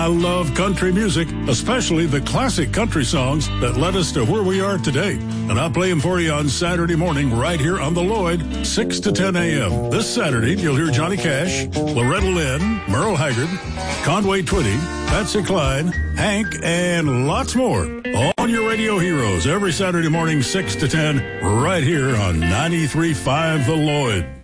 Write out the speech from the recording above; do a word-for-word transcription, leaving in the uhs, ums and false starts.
I love country music, especially the classic country songs that led us to where we are today. And I'll play them for you on Saturday morning right here on the Lloyd, six to ten a.m. This Saturday, you'll hear Johnny Cash, Loretta Lynn, Merle Haggard, Conway Twitty, Patsy Cline, Hank, and lots more. On your radio heroes every Saturday morning, six to ten, right here on ninety-three point five The Lloyd.